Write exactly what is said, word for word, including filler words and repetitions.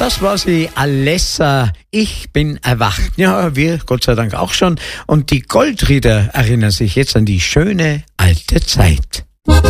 Das war sie, Alessa, ich bin erwacht. Ja, wir Gott sei Dank auch schon. Und die Goldrieder erinnern sich jetzt an die schöne alte Zeit.